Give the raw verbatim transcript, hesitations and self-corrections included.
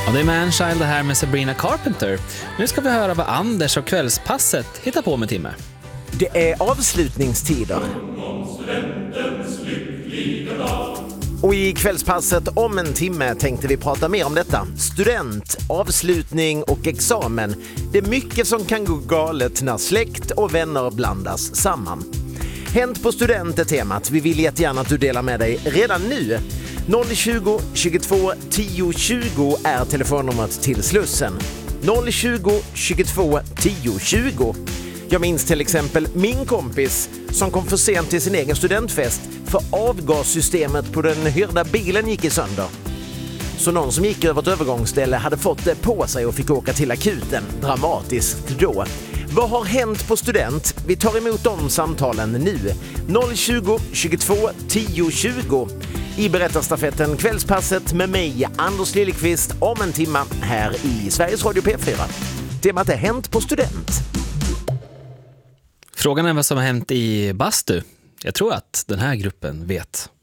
Ja, det är Manchild det här med Sabrina Carpenter. Nu ska vi höra vad Anders och Kvällspasset hittar på med Timme. Det är avslutningstider. Och i Kvällspasset om en timme tänkte vi prata mer om detta. Student, avslutning och examen. Det är mycket som kan gå galet när släkt och vänner blandas samman. Hänt på student är temat. Vi vill jättegärna att du delar med dig redan nu. noll tjugo, tjugotvå, tio tjugo är telefonnumret till Slussen. noll tjugo, tjugotvå, tio tjugo. Jag minns till exempel min kompis som kom för sent till sin egen studentfest för avgassystemet på den hyrda bilen gick i sönder. Så någon som gick över ett övergångsställe hade fått det på sig och fick åka till akuten. Dramatiskt då. Vad har hänt på student? Vi tar emot de samtalen nu. noll tjugo, tjugotvå, tio tjugo. I berättarstafetten Kvällspasset med mig, Anders Lillqvist, om en timme här i Sveriges Radio P fyra. Temat är hänt på student. Frågan är vad som har hänt i Bastu. Jag tror att den här gruppen vet.